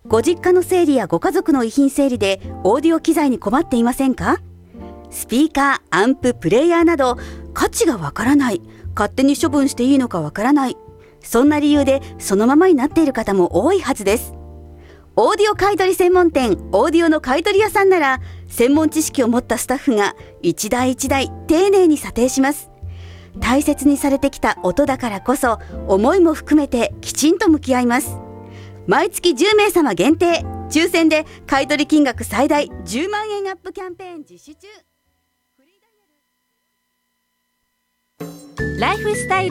ご実家の整理やご家族の遺品整理でオーディオ機材に困っていませんか？スピーカー、アンプ、プレイヤーなど価値がわからない、勝手に処分していいのかわからない、そんな理由でそのままになっている方も多いはずです。オーディオ買取専門店オーディオの買取屋さんなら、専門知識を持ったスタッフが一台一台丁寧に査定します。大切にされてきた音だからこそ、思いも含めてきちんと向き合います。毎月10名様限定、抽選で買取金額最大10万円アップキャンペーン実施中。 ライフスタイル